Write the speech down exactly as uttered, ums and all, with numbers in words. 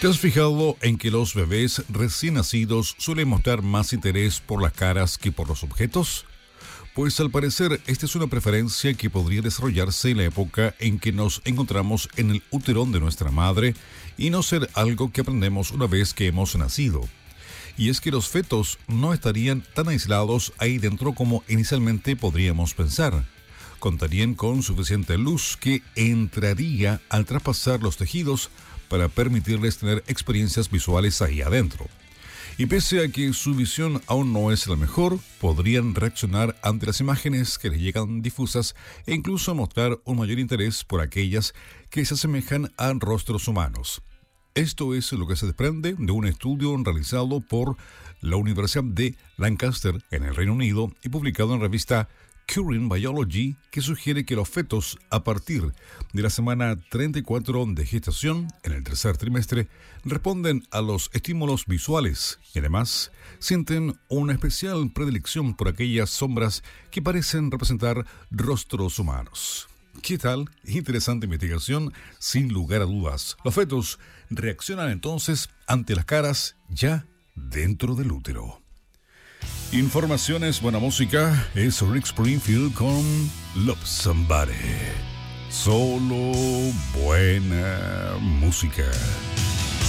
¿Te has fijado en que los bebés recién nacidos suelen mostrar más interés por las caras que por los objetos? Pues al parecer esta es una preferencia que podría desarrollarse en la época en que nos encontramos en el útero de nuestra madre y no ser algo que aprendemos una vez que hemos nacido. Y es que los fetos no estarían tan aislados ahí dentro como inicialmente podríamos pensar. Contarían con suficiente luz que entraría al traspasar los tejidos para permitirles tener experiencias visuales ahí adentro. Y pese a que su visión aún no es la mejor, podrían reaccionar ante las imágenes que les llegan difusas e incluso mostrar un mayor interés por aquellas que se asemejan a rostros humanos. Esto es lo que se desprende de un estudio realizado por la Universidad de Lancaster en el Reino Unido y publicado en la revista Current Biology, que sugiere que los fetos a partir de la semana treinta y cuatro de gestación, en el tercer trimestre, responden a los estímulos visuales y además sienten una especial predilección por aquellas sombras que parecen representar rostros humanos. ¿Qué tal? Interesante investigación, sin lugar a dudas. Los fetos reaccionan entonces ante las caras ya dentro del útero. Informaciones, buena música, es Rick Springfield con Love Somebody. Solo buena música.